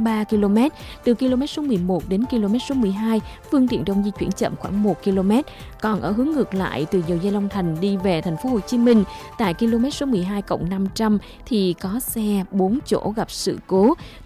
khoảng 3 km. Từ km số 11 đến km số 12, phương tiện đông di chuyển chậm khoảng 1 km. Còn ở hướng ngược lại từ dầu dây Long Thành đi về thành phố Hồ Chí Minh, tại km số 12+500 thì có xe 4 chỗ gặp sự cố.